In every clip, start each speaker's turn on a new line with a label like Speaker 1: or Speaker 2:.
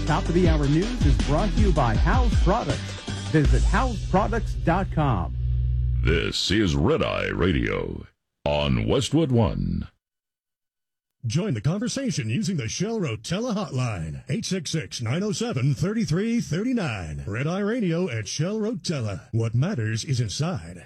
Speaker 1: Top of the Hour News is brought to you by House Products. Visit houseproducts.com.
Speaker 2: This is Red Eye Radio on Westwood One.
Speaker 3: Join the conversation using the Shell Rotella hotline, 866-907-3339. Red Eye Radio at Shell Rotella. What matters is inside.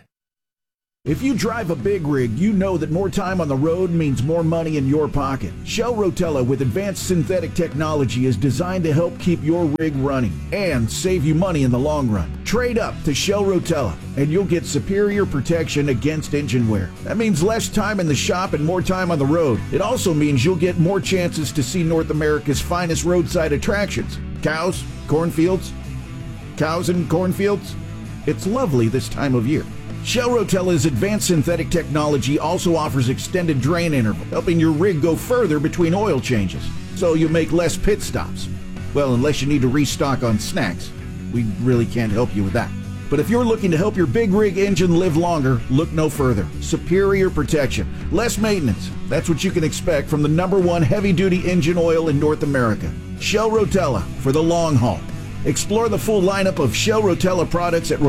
Speaker 4: If you drive a big rig, you know that more time on the road means more money in your pocket. Shell Rotella with advanced synthetic technology is designed to help keep your rig running and save you money in the long run. Trade up to Shell Rotella and you'll get superior protection against engine wear. That means less time in the shop and more time on the road. It also means you'll get more chances to see North America's finest roadside attractions. Cows, cornfields, cows and cornfields. It's lovely this time of year. Shell Rotella's advanced synthetic technology also offers extended drain interval, helping your rig go further between oil changes, so you make less pit stops. Well, unless you need to restock on snacks. We really can't help you with that. But if you're looking to help your big rig engine live longer, look no further. Superior protection, less maintenance. That's what you can expect from the #1 heavy-duty engine oil in North America. Shell Rotella for the long haul. Explore the full lineup of Shell Rotella products at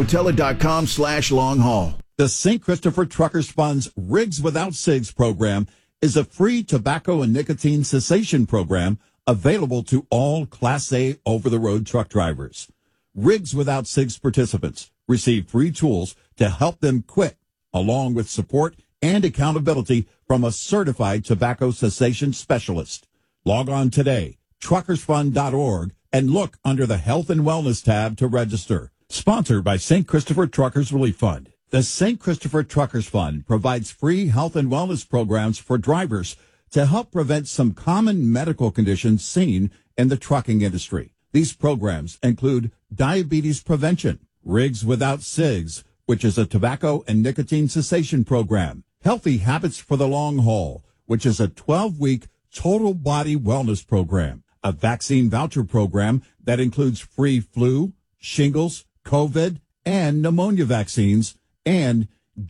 Speaker 4: rotella.com/long-haul.
Speaker 5: The St. Christopher Truckers Fund's Rigs Without Cigs program is a free tobacco and nicotine cessation program available to all Class A over-the-road truck drivers. Rigs Without Cigs participants receive free tools to help them quit, along with support and accountability from a certified tobacco cessation specialist. Log on today, truckersfund.org, and look under the Health and Wellness tab to register. Sponsored by St. Christopher Truckers Relief Fund. The St. Christopher Truckers Fund provides free health and wellness programs for drivers to help prevent some common medical conditions seen in the trucking industry. These programs include diabetes prevention, Rigs Without Cigs, which is a tobacco and nicotine cessation program, Healthy Habits for the Long Haul, which is a 12-week total body wellness program, a vaccine voucher program that includes free flu, shingles, COVID, and pneumonia vaccines, and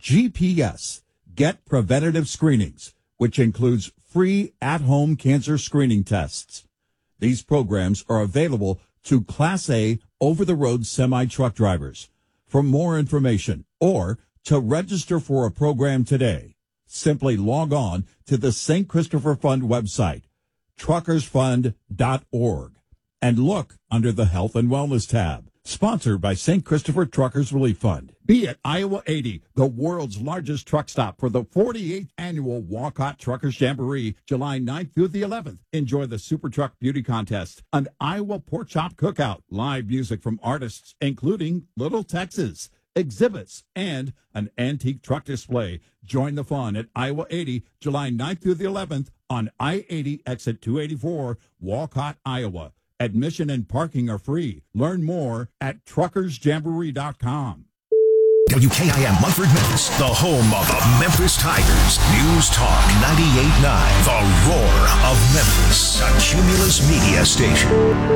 Speaker 5: GPS, Get Preventative Screenings, which includes free at-home cancer screening tests. These programs are available to Class A over-the-road semi-truck drivers. For more information or to register for a program today, simply log on to the St. Christopher Fund website, truckersfund.org, and look under the Health and Wellness tab. Sponsored by St. Christopher Truckers Relief Fund. Be at Iowa 80, the world's largest truck stop for the 48th annual Walcott Truckers Jamboree, July 9th through the 11th. Enjoy the Super Truck Beauty Contest, an Iowa Pork Chop Cookout, live music from artists including Little Texas, exhibits, and an antique truck display. Join the fun at Iowa 80, July 9th through the 11th on I-80 exit 284, Walcott, Iowa. Admission and parking are free. Learn more at truckersjamboree.com.
Speaker 6: WKIM Munford, Memphis, the home of the Memphis Tigers. News Talk 98.9, the roar of Memphis, a Cumulus Media station.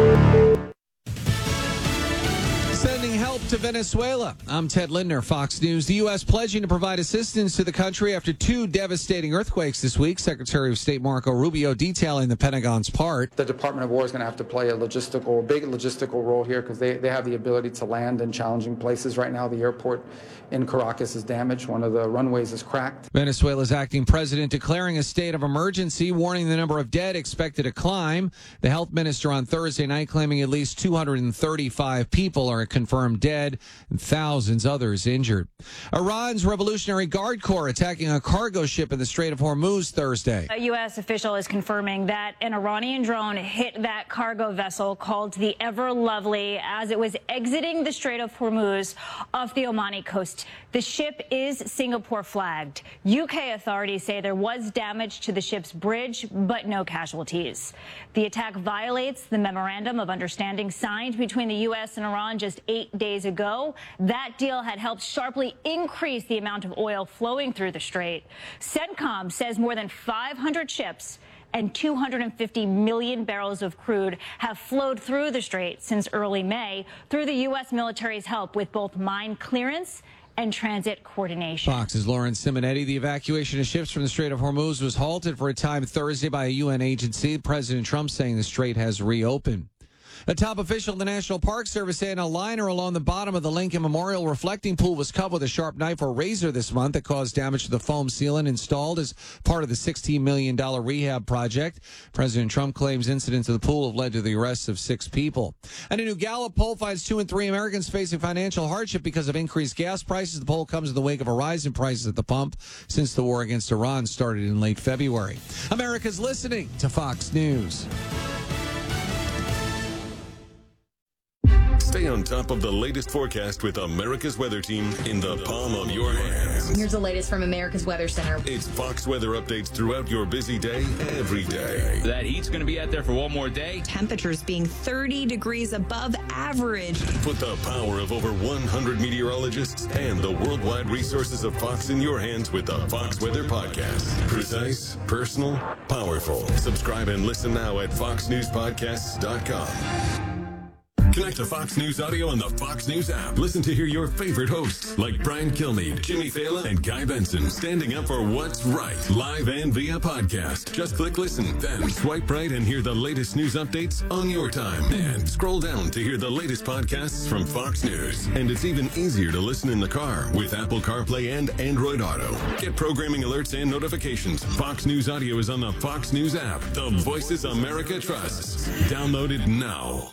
Speaker 7: Sending help to Venezuela. I'm Ted Lindner, Fox News. The U.S. pledging to provide assistance to the country after 2 devastating earthquakes this week. Secretary of State Marco Rubio detailing the Pentagon's part.
Speaker 8: The Department of War is going to have to play a big logistical role here because they have the ability to land in challenging places. Right now, the airport in Caracas is damaged. One of the runways is cracked.
Speaker 7: Venezuela's acting president declaring a state of emergency, warning the number of dead expected to climb. The health minister on Thursday night claiming at least 235 people are confirmed dead and thousands others injured. Iran's Revolutionary Guard Corps attacking a cargo ship in the Strait of Hormuz Thursday.
Speaker 9: A U.S. official is confirming that an Iranian drone hit that cargo vessel called the Ever Lovely as it was exiting the Strait of Hormuz off the Omani coast. The ship is Singapore flagged. UK authorities say there was damage to the ship's bridge, but no casualties. The attack violates the memorandum of understanding signed between the U.S. and Iran just 8 days ago. That deal had helped sharply increase the amount of oil flowing through the strait. CENTCOM says more than 500 ships and 250 million barrels of crude have flowed through the strait since early May through the U.S. military's help with both mine clearance and transit coordination.
Speaker 7: Fox's Lawrence Simonetti. The evacuation of ships from the Strait of Hormuz was halted for a time Thursday by a UN agency. President Trump saying the strait has reopened. A top official of the National Park Service saying a liner along the bottom of the Lincoln Memorial reflecting pool was cut with a sharp knife or razor this month that caused damage to the foam sealant installed as part of the $16 million rehab project. President Trump claims incidents of the pool have led to the arrests of 6 people. And a new Gallup poll finds 2 in 3 Americans facing financial hardship because of increased gas prices. The poll comes in the wake of a rise in prices at the pump since the war against Iran started in late February. America's listening to Fox News.
Speaker 10: Stay on top of the latest forecast with America's Weather Team in the palm of your hands.
Speaker 11: Here's the latest from America's Weather Center.
Speaker 10: It's Fox weather updates throughout your busy day, every day.
Speaker 12: That heat's going to be out there for one more day.
Speaker 11: Temperatures being 30 degrees above average.
Speaker 10: Put the power of over 100 meteorologists and the worldwide resources of Fox in your hands with the Fox Weather Podcast. Precise, personal, powerful. Subscribe and listen now at foxnewspodcasts.com. Connect to Fox News Audio on the Fox News app. Listen to hear your favorite hosts like Brian Kilmeade, Jimmy Fallon, and Guy Benson standing up for what's right, live and via podcast. Just click listen, then swipe right and hear the latest news updates on your time. And scroll down to hear the latest podcasts from Fox News. And it's even easier to listen in the car with Apple CarPlay and Android Auto. Get programming alerts and notifications. Fox News Audio is on the Fox News app. The voices America trusts. Download it now.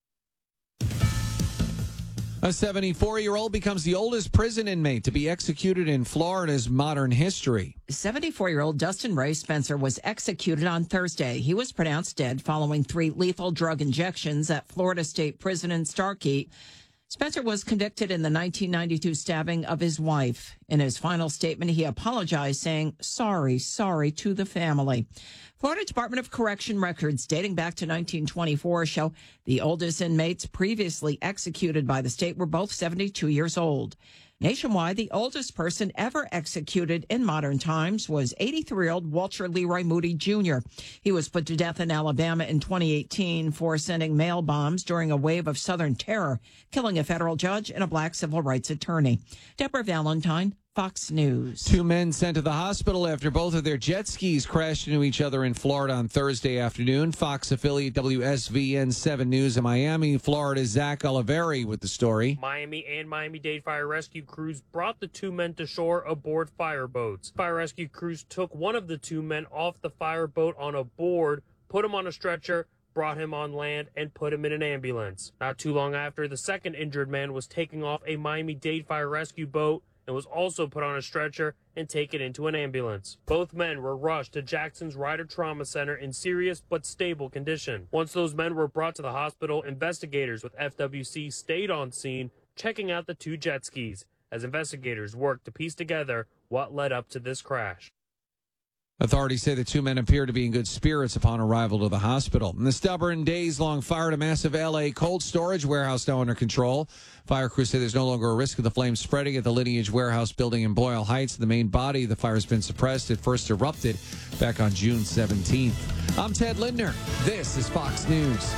Speaker 7: A 74-year-old becomes the oldest prison inmate to be executed in Florida's modern history.
Speaker 13: 74-year-old Dustin Ray Spencer was executed on Thursday. He was pronounced dead following 3 lethal drug injections at Florida State Prison in Starkey. Spencer was convicted in the 1992 stabbing of his wife. In his final statement, he apologized, saying, sorry to the family. Florida Department of Correction records dating back to 1924 show the oldest inmates previously executed by the state were both 72 years old. Nationwide, the oldest person ever executed in modern times was 83-year-old Walter Leroy Moody Jr. He was put to death in Alabama in 2018 for sending mail bombs during a wave of Southern terror, killing a federal judge and a black civil rights attorney. Deborah Valentine, Fox News.
Speaker 7: 2 men sent to the hospital after both of their jet skis crashed into each other in Florida on Thursday afternoon. Fox affiliate WSVN 7 News in Miami, Florida's Zach Oliveri with the story.
Speaker 14: Miami and Miami-Dade fire rescue crews brought the 2 men to shore aboard fireboats. Fire rescue crews took one of the 2 men off the fireboat on a board, put him on a stretcher, brought him on land, and put him in an ambulance. Not too long after, the second injured man was taken off a Miami-Dade fire rescue boat and was also put on a stretcher and taken into an ambulance. Both men were rushed to Jackson's Ryder Trauma Center in serious but stable condition. Once those men were brought to the hospital, investigators with FWC stayed on scene, checking out the 2 jet skis, as investigators worked to piece together what led up to this crash.
Speaker 7: Authorities say the 2 men appear to be in good spirits upon arrival to the hospital. And the stubborn days-long fire at a massive L.A. cold storage warehouse now under control. Fire crews say there's no longer a risk of the flames spreading at the Lineage Warehouse building in Boyle Heights. The main body of the fire has been suppressed. It first erupted back on June 17th. I'm Ted Lindner. This is Fox News.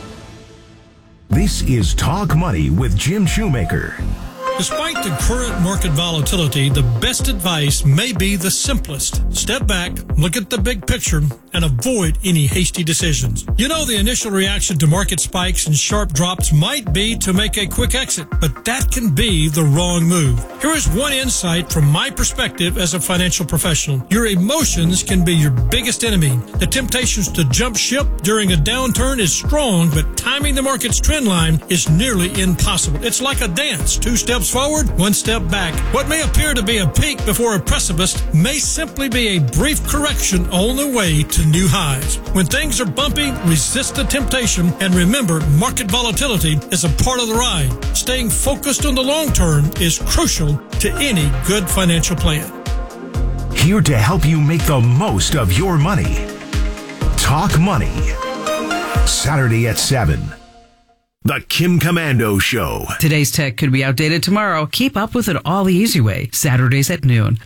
Speaker 6: This is Talk Money with Jim Shoemaker.
Speaker 15: Despite the current market volatility, the best advice may be the simplest. Step back, look at the big picture, and avoid any hasty decisions. You know, the initial reaction to market spikes and sharp drops might be to make a quick exit, but that can be the wrong move. Here is one insight from my perspective as a financial professional. Your emotions can be your biggest enemy. The temptations to jump ship during a downturn is strong, but timing the market's trend line is nearly impossible. It's like a dance. 2 steps forward, 1 step back. What may appear to be a peak before a precipice may simply be a brief correction on the way to new highs. When things are bumpy, resist the temptation, and remember, market volatility is a part of the ride. Staying focused on the long term is crucial to any good financial plan.
Speaker 6: Here to help you make the most of your money. Talk Money. Saturday at 7. The Kim Komando Show.
Speaker 16: Today's tech could be outdated tomorrow. Keep up with it all the easy way. Saturdays at noon.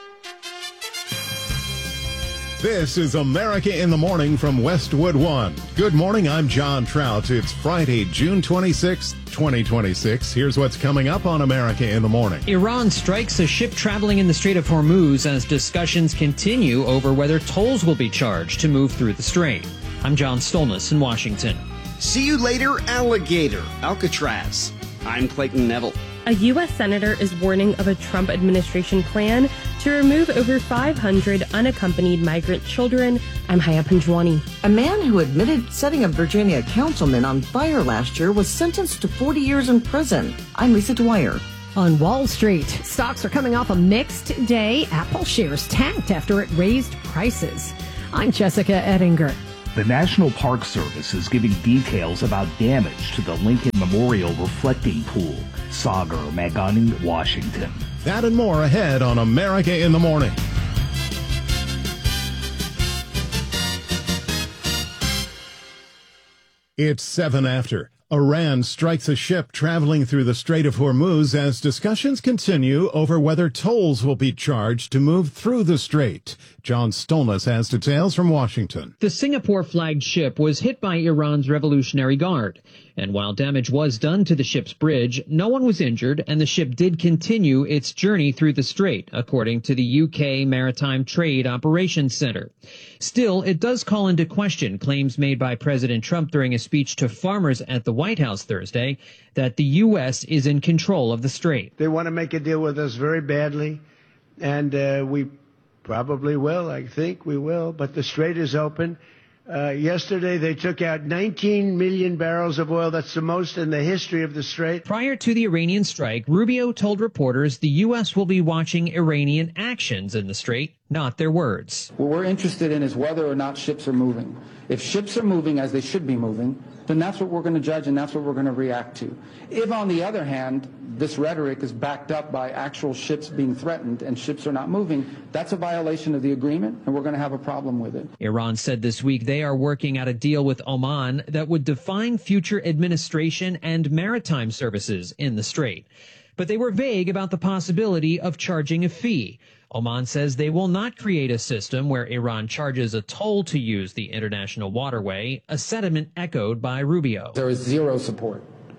Speaker 17: This is America in the Morning from Westwood One. Good morning, I'm John Trout. It's Friday, June 26, 2026. Here's what's coming up on America in the Morning.
Speaker 18: Iran strikes a ship traveling in the Strait of Hormuz as discussions continue over whether tolls will be charged to move through the strait. I'm John Stolness in Washington.
Speaker 19: See you later, alligator. Alcatraz. I'm Clayton Neville.
Speaker 20: A U.S. senator is warning of a Trump administration plan to remove over 500 unaccompanied migrant children. I'm Haya Panjwani.
Speaker 21: A man who admitted setting a Virginia councilman on fire last year was sentenced to 40 years in prison. I'm Lisa Dwyer.
Speaker 22: On Wall Street, stocks are coming off a mixed day. Apple shares tanked after it raised prices. I'm Jessica Ettinger.
Speaker 23: The National Park Service is giving details about damage to the Lincoln Memorial Reflecting Pool, Sauger, Maganing, Washington.
Speaker 17: That and more ahead on America in the Morning. It's 7 after. Iran strikes a ship traveling through the Strait of Hormuz as discussions continue over whether tolls will be charged to move through the strait. John Stolness has details from Washington.
Speaker 18: The Singapore-flagged ship was hit by Iran's Revolutionary Guard. And while damage was done to the ship's bridge, no one was injured, and the ship did continue its journey through the strait, according to the UK Maritime Trade Operations Center. Still, it does call into question claims made by President Trump during a speech to farmers at the White House Thursday that the U.S. is in control of the strait.
Speaker 24: They want to make a deal with us very badly, and we probably will. I think we will, but the strait is open. Yesterday, they took out 19 million barrels of oil. That's the most in the history of the strait.
Speaker 18: Prior to the Iranian strike, Rubio told reporters the U.S. will be watching Iranian actions in the strait, not their words.
Speaker 8: What we're interested in is whether or not ships are moving. If ships are moving as they should be moving, then that's what we're going to judge and that's what we're going to react to. If, on the other hand, this rhetoric is backed up by actual ships being threatened and ships are not moving, that's a violation of the agreement and we're going to have a problem with it.
Speaker 18: Iran said this week they are working out a deal with Oman that would define future administration and maritime services in the strait. But they were vague about the possibility of charging a fee. Oman says they will not create a system where Iran charges a toll to use the international waterway, a sentiment echoed by Rubio.
Speaker 8: There is zero support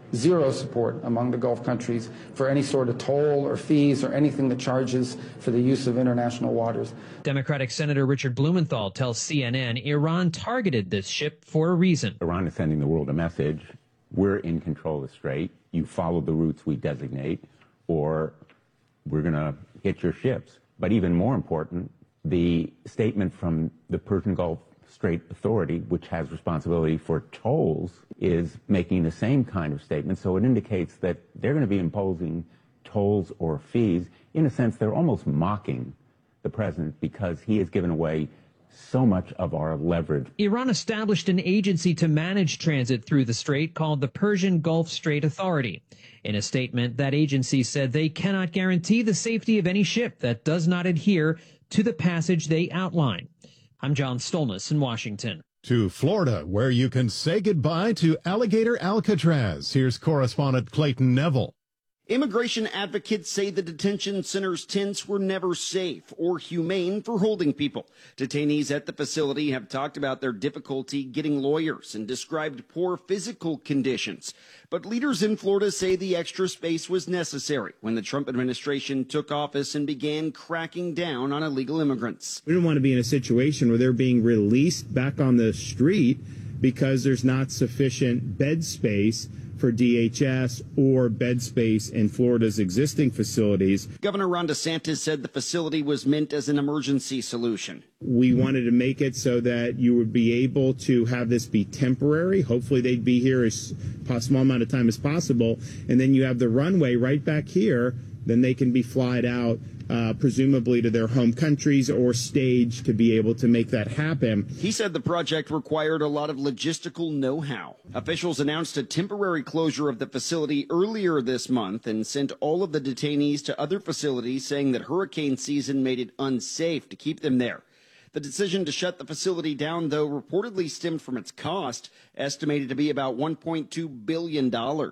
Speaker 8: among the Gulf countries for any sort of toll or fees or anything that charges for the use of international waters.
Speaker 18: Democratic Senator Richard Blumenthal tells CNN Iran targeted this ship for a reason.
Speaker 25: Iran is sending the world a message. We're in control of the strait. You follow the routes we designate, or we're going to hit your ships. But even more important, the statement from the Persian Gulf Strait Authority, which has responsibility for tolls, is making the same kind of statement. So it indicates that they're going to be imposing tolls or fees. In a sense, they're almost mocking the president because he has given away so much of our leverage.
Speaker 18: Iran established an agency to manage transit through the strait called the Persian Gulf Strait Authority. In a statement, that agency said they cannot guarantee the safety of any ship that does not adhere to the passage they outline. I'm John Stolness in Washington.
Speaker 17: To Florida, where you can say goodbye to alligator Alcatraz. Here's correspondent Clayton Neville.
Speaker 19: Immigration advocates say the detention center's tents were never safe or humane for holding people. Detainees at the facility have talked about their difficulty getting lawyers and described poor physical conditions. But leaders in Florida say the extra space was necessary when the Trump administration took office and began cracking down on illegal immigrants.
Speaker 26: We don't want to be in a situation where they're being released back on the street because there's not sufficient bed space for DHS or bed space in Florida's existing facilities.
Speaker 19: Governor Ron DeSantis said the facility was meant as an emergency solution.
Speaker 26: We wanted to make it so that you would be able to have this be temporary. Hopefully they'd be here as small amount of time as possible. And then you have the runway right back here. Then they can be flied out, presumably to their home countries or staged to be able to make that happen.
Speaker 19: He said the project required a lot of logistical know-how. Officials announced a temporary closure of the facility earlier this month and sent all of the detainees to other facilities, saying that hurricane season made it unsafe to keep them there. The decision to shut the facility down, though, reportedly stemmed from its cost, estimated to be about $1.2 billion.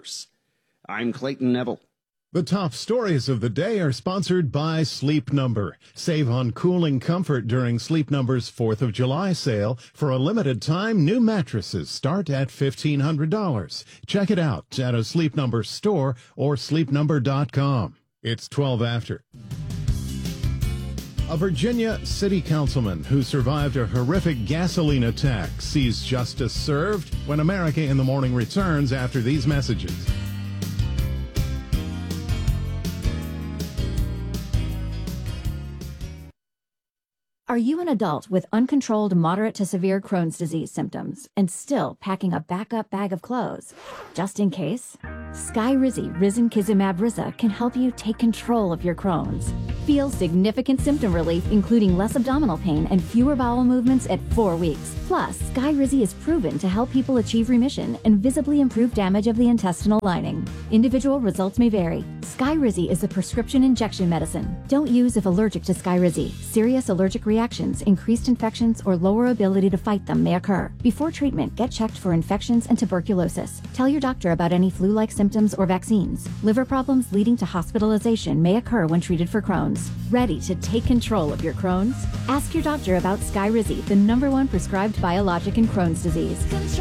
Speaker 19: I'm Clayton Neville.
Speaker 17: The top stories of the day are sponsored by Sleep Number. Save on cooling comfort during Sleep Number's 4th of July sale. For a limited time, new mattresses start at $1,500. Check it out at a Sleep Number store or sleepnumber.com. It's 12 after. A Virginia city councilman who survived a horrific gasoline attack sees justice served when America in the Morning returns after these messages.
Speaker 1: Are you an adult with uncontrolled moderate to severe Crohn's disease symptoms and still packing a backup bag of clothes? Just in case? Skyrizi Risankizumab Riza can help you take control of your Crohn's. Feel significant symptom relief, including less abdominal pain and fewer bowel movements at 4 weeks. Plus, Skyrizi is proven to help people achieve remission and visibly improve damage of the intestinal lining. Individual results may vary. Skyrizi is a prescription injection medicine. Don't use if allergic to Skyrizi. Serious allergic reactions, increased infections, or lower ability to fight them may occur. Before treatment, get checked for infections and tuberculosis. Tell your doctor about any flu-like symptoms or vaccines. Liver problems leading to hospitalization may occur when treated for Crohn's. Ready to take control of your Crohn's? Ask your doctor about Skyrizi, the #1 prescribed biologic in Crohn's disease.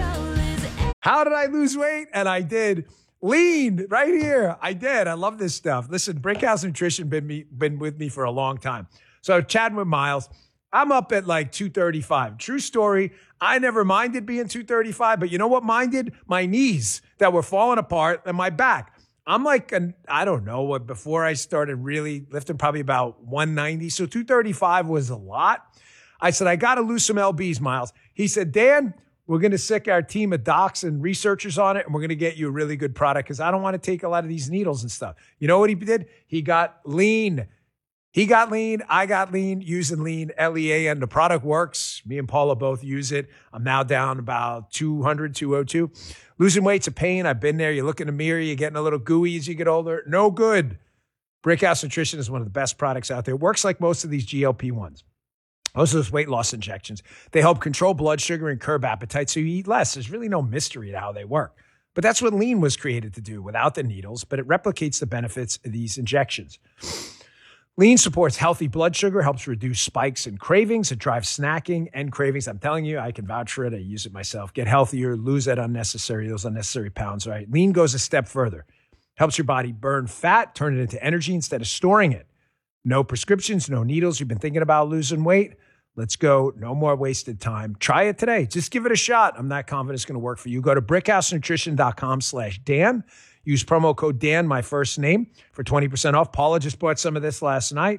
Speaker 2: How did I lose weight? And I did. Lean right here. I did. I love this stuff. Listen, Brickhouse Nutrition been with me for a long time. So chatting with Miles, I'm up at like 235. True story. I never minded being 235, but you know what minded? My knees that were falling apart and my back. I'm like, I don't know what, before I started really lifting, probably about 190. So 235 was a lot. I said, I got to lose some LBs, Miles. He said, Dan, we're going to sick our team of docs and researchers on it, and we're going to get you a really good product because I don't want to take a lot of these needles and stuff. You know what he did? He got lean. He got lean. I got lean, using lean, LEAN. The product works. Me and Paula both use it. I'm now down about 200, 202. Losing weight's a pain. I've been there. You look in the mirror, you're getting a little gooey as you get older. No good. Brickhouse Nutrition is one of the best products out there. It works like most of these GLP-1s. Most of those weight loss injections. They help control blood sugar and curb appetite so you eat less. There's really no mystery to how they work. But that's what lean was created to do without the needles, but it replicates the benefits of these injections. Lean supports healthy blood sugar, helps reduce spikes and cravings. It drives snacking and cravings. I'm telling you, I can vouch for it. I use it myself. Get healthier, lose those unnecessary pounds, right? Lean goes a step further. Helps your body burn fat, turn it into energy instead of storing it. No prescriptions, no needles. You've been thinking about losing weight? Let's go. No more wasted time. Try it today. Just give it a shot. I'm not confident it's going to work for you. Go to brickhousenutrition.com/Dan. Use promo code Dan, my first name, for 20% off. Paula just bought some of this last night.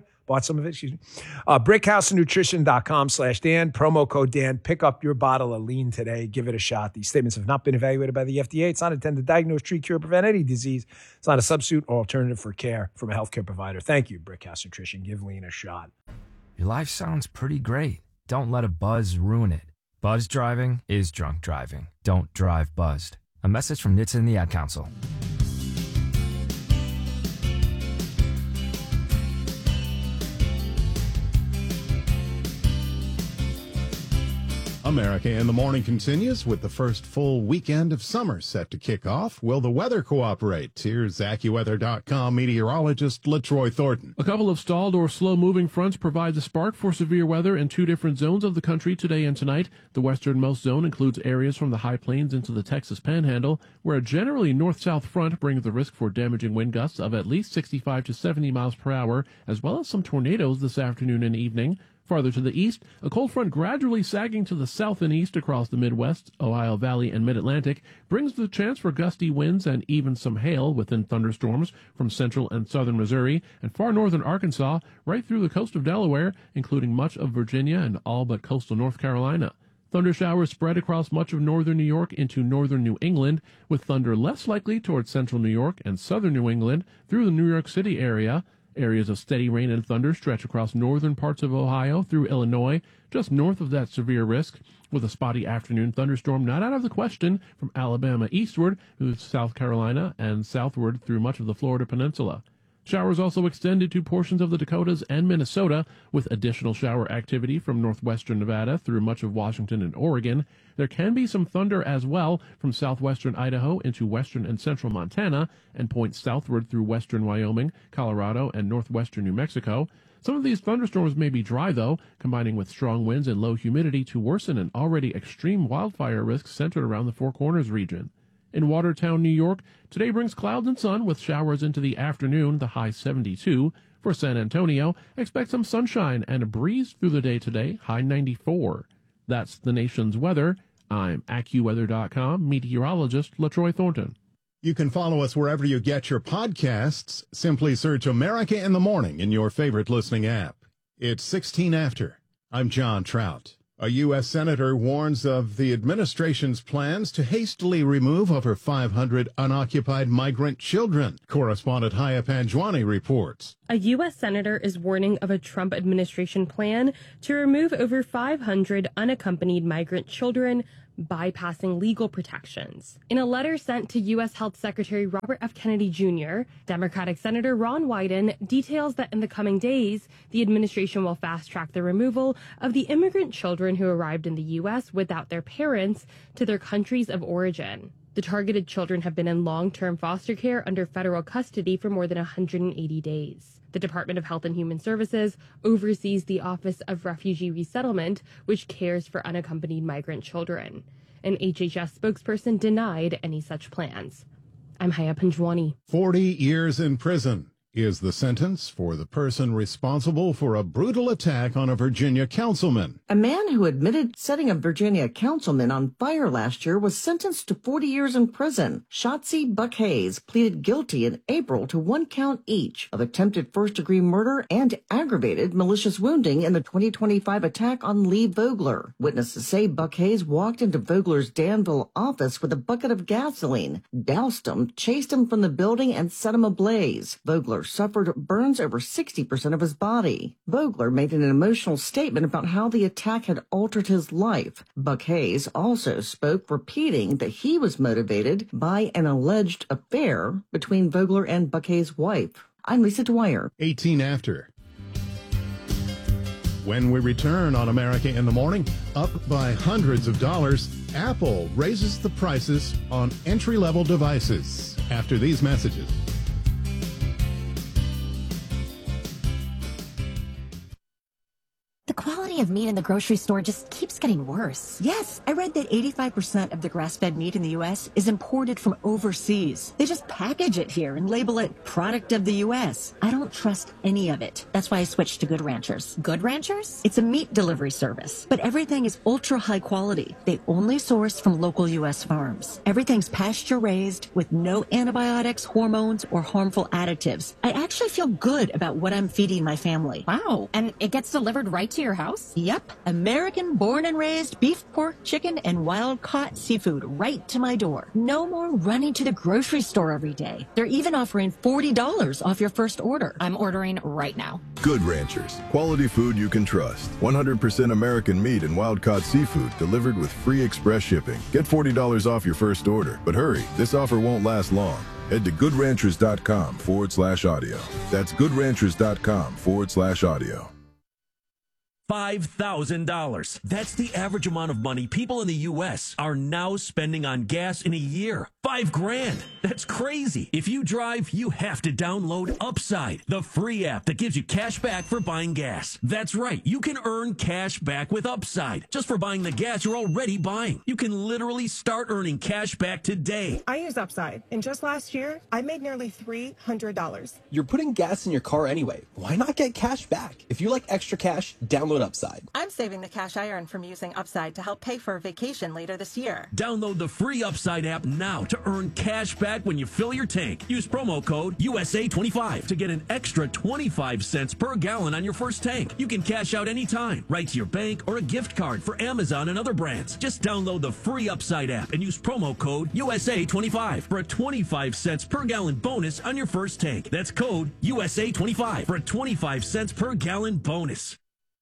Speaker 2: Brickhousenutrition.com/Dan. Promo code Dan. Pick up your bottle of lean today. Give it a shot. These statements have not been evaluated by the FDA. It's not intended to diagnose, treat, cure, prevent any disease. It's not a substitute or alternative for care from a healthcare provider. Thank you, Brickhouse Nutrition. Give lean a shot.
Speaker 3: Your life sounds pretty great. Don't let a buzz ruin it. Buzz driving is drunk driving. Don't drive buzzed. A message from NHTSA and the Ad Council.
Speaker 17: America in the Morning continues with the first full weekend of summer set to kick off. Will the weather cooperate? Here's AccuWeather.com meteorologist LaTroy Thornton.
Speaker 4: A couple of stalled or slow-moving fronts provide the spark for severe weather in two different zones of the country today and tonight. The westernmost zone includes areas from the high plains into the Texas Panhandle, where a generally north-south front brings the risk for damaging wind gusts of at least 65 to 70 miles per hour, as well as some tornadoes this afternoon and evening. Farther to the east, a cold front gradually sagging to the south and east across the Midwest, Ohio Valley, and Mid-Atlantic brings the chance for gusty winds and even some hail within thunderstorms from central and southern Missouri and far northern Arkansas right through the coast of Delaware, including much of Virginia and all but coastal North Carolina. Thunder showers spread across much of northern New York into northern New England, with thunder less likely towards central New York and southern New England through the New York City area. Areas of steady rain and thunder stretch across northern parts of Ohio through Illinois, just north of that severe risk, with a spotty afternoon thunderstorm not out of the question from Alabama eastward through South Carolina and southward through much of the Florida Peninsula. Showers also extended to portions of the Dakotas and Minnesota, with additional shower activity from northwestern Nevada through much of Washington and Oregon. There can be some thunder as well from southwestern Idaho into western and central Montana, and points southward through western Wyoming, Colorado, and northwestern New Mexico. Some of these thunderstorms may be dry, though, combining with strong winds and low humidity to worsen an already extreme wildfire risk centered around the Four Corners region. In Watertown, New York, today brings clouds and sun with showers into the afternoon, the high 72. For San Antonio, expect some sunshine and a breeze through the day today, high 94. That's the nation's weather. I'm AccuWeather.com meteorologist LaTroy Thornton.
Speaker 17: You can follow us wherever you get your podcasts. Simply search America in the Morning in your favorite listening app. It's 16 after. I'm John Trout. A U.S. senator warns of the administration's plans to hastily remove over 500 unoccupied migrant children. Correspondent Haya Panjwani reports.
Speaker 20: A U.S. senator is warning of a Trump administration plan to remove over 500 unaccompanied migrant children, bypassing legal protections. In a letter sent to U.S. Health Secretary Robert F. Kennedy Jr., Democratic Senator Ron Wyden details that in the coming days, the administration will fast-track the removal of the immigrant children who arrived in the U.S. without their parents to their countries of origin. The targeted children have been in long-term foster care under federal custody for more than 180 days. The Department of Health and Human Services oversees the Office of Refugee Resettlement, which cares for unaccompanied migrant children. An HHS spokesperson denied any such plans. I'm Haya Panjwani.
Speaker 17: 40 years in prison is the sentence for the person responsible for a brutal attack on a Virginia councilman.
Speaker 21: A man who admitted setting a Virginia councilman on fire last year was sentenced to 40 years in prison. Shotzi Buck Hayes pleaded guilty in April to 1 count each of attempted first-degree murder and aggravated malicious wounding in the 2025 attack on Lee Vogler. Witnesses say Buck Hayes walked into Vogler's Danville office with a bucket of gasoline, doused him, chased him from the building, and set him ablaze. Vogler suffered burns over 60% of his body. Vogler made an emotional statement about how the attack had altered his life. Buck Hayes also spoke, repeating that he was motivated by an alleged affair between Vogler and Buck Hayes' wife. I'm Lisa Dwyer.
Speaker 17: 18 after. When we return on America in the Morning, up by hundreds of dollars, Apple raises the prices on entry-level devices. After these messages.
Speaker 5: The quality of meat in the grocery store just keeps getting worse.
Speaker 9: Yes, I read that 85% of the grass-fed meat in the U.S. is imported from overseas. They just package it here and label it product of the U.S. I don't trust any of it. That's why I switched to Good Ranchers.
Speaker 5: Good Ranchers?
Speaker 9: It's a meat delivery service, but everything is ultra high quality. They only source from local U.S. farms. Everything's pasture-raised with no antibiotics, hormones, or harmful additives. I actually feel good about what I'm feeding my family.
Speaker 5: Wow, and it gets delivered right to your house?
Speaker 9: Yep. American born and raised beef, pork, chicken, and wild-caught seafood right to my door. No more running to the grocery store every day. They're even offering $40 off your first order.
Speaker 5: I'm ordering right now.
Speaker 10: Good Ranchers. Quality food you can trust. 100% American meat and wild-caught seafood delivered with free express shipping. Get $40 off your first order. But hurry, this offer won't last long. Head to goodranchers.com/audio. That's goodranchers.com/audio.
Speaker 11: $5,000. That's the average amount of money people in the U.S. are now spending on gas in a year. $5,000. That's crazy. If you drive, you have to download Upside, the free app that gives you cash back for buying gas. That's right. You can earn cash back with Upside just for buying the gas you're already buying. You can literally start earning cash back today.
Speaker 12: I use Upside, and just last year, I made nearly $300.
Speaker 13: You're putting gas in your car anyway. Why not get cash back? If you like extra cash, download Upside.
Speaker 12: I'm saving the cash I earn from using Upside to help pay for a vacation later this year.
Speaker 11: Download the free Upside app now to earn cash back when you fill your tank. Use promo code USA25 to get an extra 25 cents per gallon on your first tank. You can cash out anytime, right to your bank or a gift card for Amazon and other brands. Just download the free Upside app and use promo code USA25 for a 25 cents per gallon bonus on your first tank. That's code USA25 for a 25 cents per gallon bonus.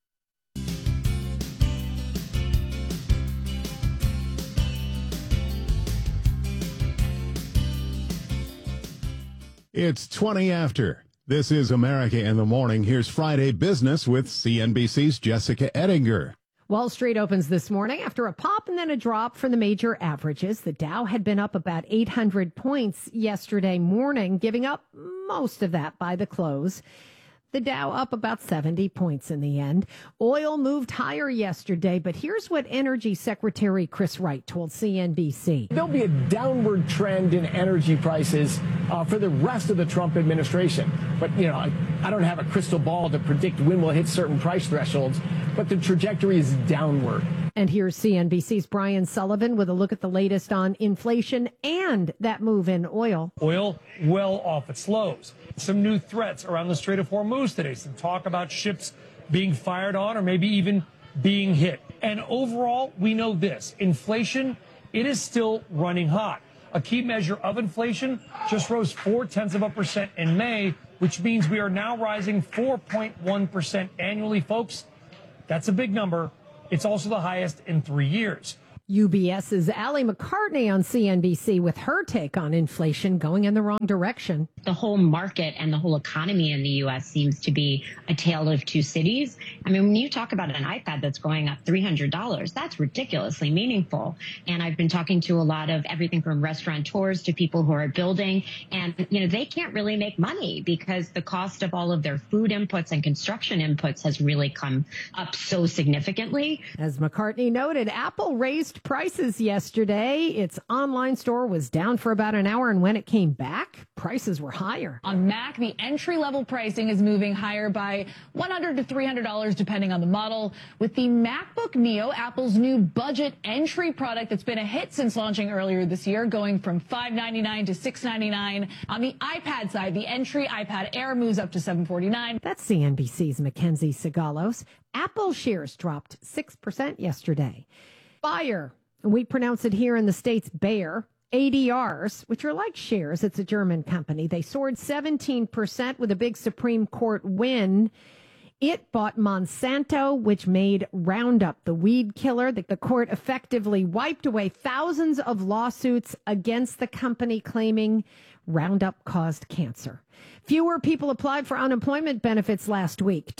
Speaker 17: It's 20 after. This is America in the Morning. Here's Friday Business with CNBC's Jessica Ettinger.
Speaker 22: Wall Street opens this morning after a pop and then a drop for the major averages. The Dow had been up about 800 points yesterday morning, giving up most of that by the close. The Dow up about 70 points in the end. Oil moved higher yesterday, but here's what Energy Secretary Chris Wright told CNBC.
Speaker 6: There'll be a downward trend in energy prices for the rest of the Trump administration. But, I don't have a crystal ball to predict when we'll hit certain price thresholds, but the trajectory is downward.
Speaker 22: And here's CNBC's Brian Sullivan with a look at the latest on inflation and that move in oil.
Speaker 7: Oil well off its lows. Some new threats around the Strait of Hormuz today. Some talk about ships being fired on or maybe even being hit. And overall, we know this. Inflation, it is still running hot. A key measure of inflation just rose 0.4% in May, which means we are now rising 4.1% annually, folks. That's a big number. It's also the highest in 3 years.
Speaker 22: UBS's Allie McCartney on CNBC with her take on inflation going in the wrong direction.
Speaker 14: The whole market and the whole economy in the U.S. seems to be a tale of two cities. I mean, when you talk about an iPad that's going up $300, that's ridiculously meaningful. And I've been talking to a lot of everything from restaurateurs to people who are building, and, they can't really make money because the cost of all of their food inputs and construction inputs has really come up so significantly.
Speaker 22: As McCartney noted, Apple raised prices yesterday. Its online store was down for about an hour, and when it came back, prices were higher.
Speaker 15: On Mac, the entry-level pricing is moving higher by $100 to $300 depending on the model. With the MacBook Neo, Apple's new budget entry product that's been a hit since launching earlier this year, going from $599 to $699. On the iPad side, the entry iPad Air moves up to $749.
Speaker 22: That's CNBC's Mackenzie Sigalos. Apple shares dropped 6% yesterday. Bayer, we pronounce it here in the States Bayer, ADRs, which are like shares. It's a German company. They soared 17% with a big Supreme Court win. It bought Monsanto, which made Roundup the weed killer. The court effectively wiped away thousands of lawsuits against the company claiming Roundup caused cancer. Fewer people applied for unemployment benefits last week,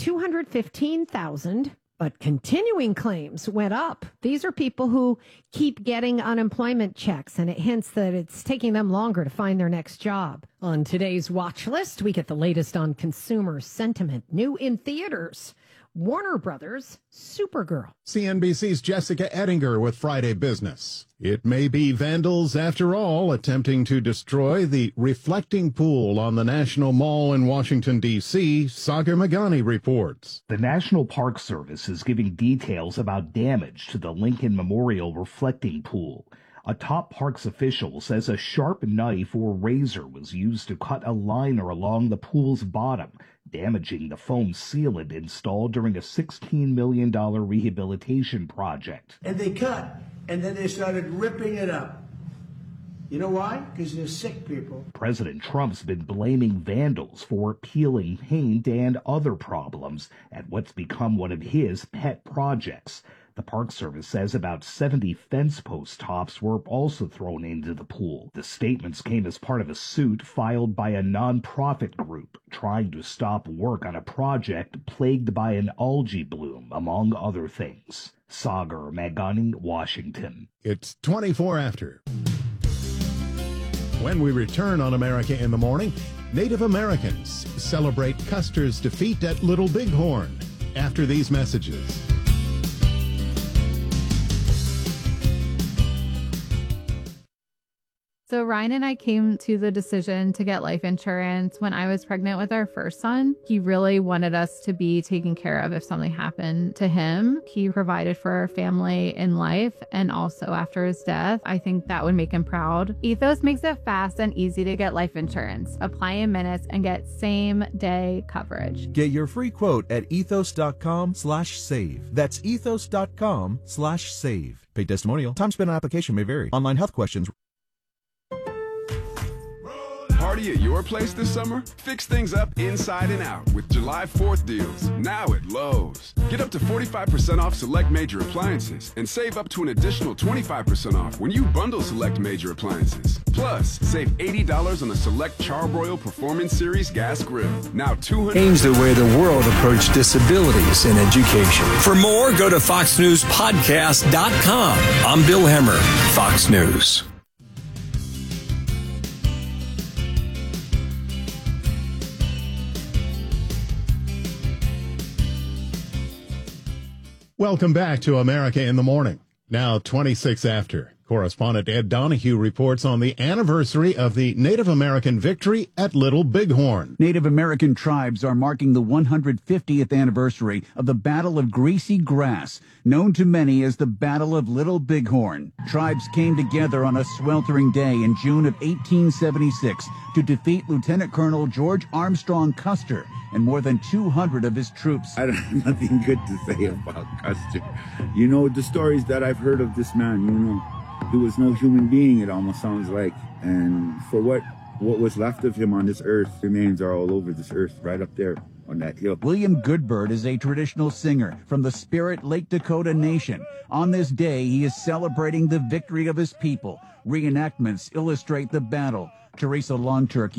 Speaker 22: 215,000. But continuing claims went up. These are people who keep getting unemployment checks, and it hints that it's taking them longer to find their next job. On today's watch list, we get the latest on consumer sentiment. New in theaters, Warner Brothers' Supergirl.
Speaker 17: CNBC's Jessica Ettinger with Friday Business. It may be vandals, after all, attempting to destroy the reflecting pool on the National Mall in Washington, D.C., Sagar Meghani reports.
Speaker 16: The National Park Service is giving details about damage to the Lincoln Memorial reflecting pool. A top parks official says a sharp knife or razor was used to cut a liner along the pool's bottom, damaging the foam sealant installed during a $16 million rehabilitation project.
Speaker 24: And they cut, and then they started ripping it up. You know why? Because they're sick people.
Speaker 16: President Trump's been blaming vandals for peeling paint and other problems at what's become one of his pet projects. The Park Service says about 70 fence post tops were also thrown into the pool. The statements came as part of a suit filed by a nonprofit group trying to stop work on a project plagued by an algae bloom, among other things. Sagar Meghani, Washington.
Speaker 17: It's 24 after. When we return on America in the Morning, Native Americans celebrate Custer's defeat at Little Bighorn. After these messages.
Speaker 23: So Ryan and I came to the decision to get life insurance when I was pregnant with our first son. He really wanted us to be taken care of if something happened to him. He provided for our family in life and also after his death. I think that would make him proud. Ethos makes it fast and easy to get life insurance. Apply in minutes and get same-day coverage.
Speaker 27: Get your free quote at ethos.com/save. That's ethos.com/save. Paid testimonial. Time spent on application may vary. Online health questions.
Speaker 28: Party at your place this summer? Fix things up inside and out with July 4th deals, now at Lowe's. Get up to 45% off select major appliances and save up to an additional 25% off when you bundle select major appliances. Plus, save $80 on a select Charbroil Performance Series gas grill. Now $200.
Speaker 29: Change the way the world approaches disabilities in education. For more, go to foxnewspodcast.com. I'm Bill Hemmer, Fox News.
Speaker 17: Welcome back to America in the Morning. Now 26 after. Correspondent Ed Donahue reports on the anniversary of the Native American victory at Little Bighorn.
Speaker 1: Native American tribes are marking the 150th anniversary of the Battle of Greasy Grass, known to many as the Battle of Little Bighorn. Tribes came together on a sweltering day in June of 1876 to defeat Lieutenant Colonel George Armstrong Custer and more than 200 of his troops.
Speaker 2: I don't have nothing good to say about Custer. You know, the stories that I've heard of this man, you know, he was no human being, it almost sounds like. And for what was left of him on this earth, remains are all over this earth, right up there on that hill.
Speaker 1: William Goodbird is a traditional singer from the Spirit Lake Dakota Nation. On this day, he is celebrating the victory of his people. Reenactments illustrate the battle. Teresa Longturkey